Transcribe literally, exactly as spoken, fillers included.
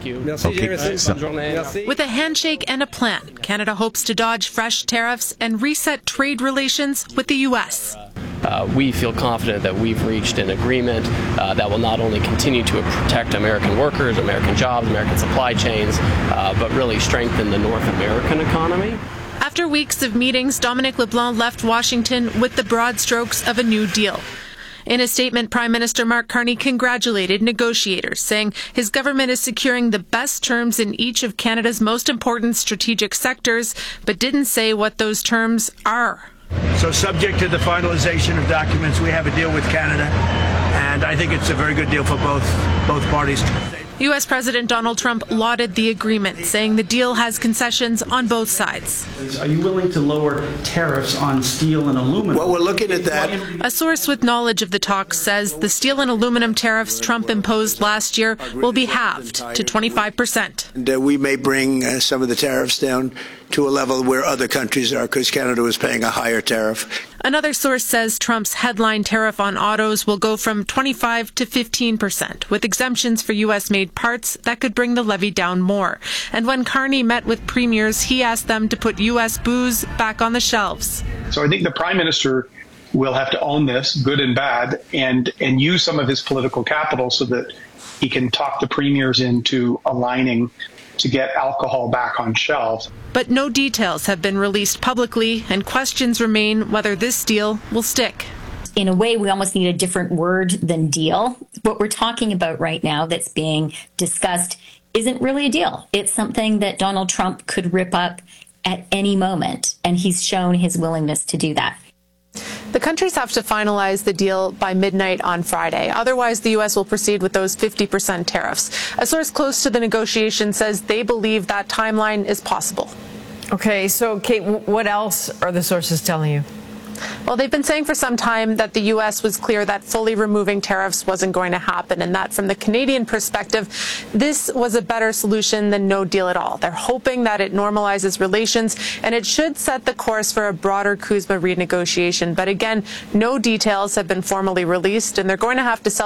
Thank you. Okay. With a handshake and a plan, Canada hopes to dodge fresh tariffs and reset trade relations with the U S. Uh, we feel confident that we've reached an agreement uh, that will not only continue to protect American workers, American jobs, American supply chains, uh, but really strengthen the North American economy. After weeks of meetings, Dominic LeBlanc left Washington with the broad strokes of a new deal. In a statement, Prime Minister Mark Carney congratulated negotiators, saying his government is securing the best terms in each of Canada's most important strategic sectors, but didn't say what those terms are. So subject to the finalization of documents, we have a deal with Canada, and I think it's a very good deal for both both parties. U S President Donald Trump lauded the agreement, saying the deal has concessions on both sides. Are you willing to lower tariffs on steel and aluminum? Well, we're looking at that. A source with knowledge of the talks says the steel and aluminum tariffs Trump imposed last year will be halved to twenty-five percent. And, uh, we may bring uh, some of the tariffs down to a level where other countries are, because Canada was paying a higher tariff. Another source says Trump's headline tariff on autos will go from twenty-five to fifteen percent, with exemptions for U S-made parts that could bring the levy down more. And when Carney met with premiers, he asked them to put U S booze back on the shelves. So I think the Prime Minister will have to own this, good and bad, and, and use some of his political capital so that he can talk the premiers into aligning to get alcohol back on shelves. But no details have been released publicly, and questions remain whether this deal will stick. In a way, we almost need a different word than deal. What we're talking about right now that's being discussed isn't really a deal. It's something that Donald Trump could rip up at any moment, and he's shown his willingness to do that. The countries have to finalize the deal by midnight on Friday. Otherwise, the U S will proceed with those fifty percent tariffs. A source close to the negotiation says they believe that timeline is possible. Okay, so Kate, what else are the sources telling you? Well, they've been saying for some time that the U S was clear that fully removing tariffs wasn't going to happen, and that from the Canadian perspective, this was a better solution than no deal at all. They're hoping that it normalizes relations, and it should set the course for a broader CUSMA renegotiation. But again, no details have been formally released, and they're going to have to sell